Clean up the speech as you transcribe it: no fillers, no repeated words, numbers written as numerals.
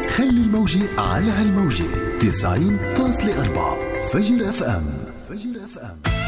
خلي الموجة على هالموجة 90.4 فجر اف ام.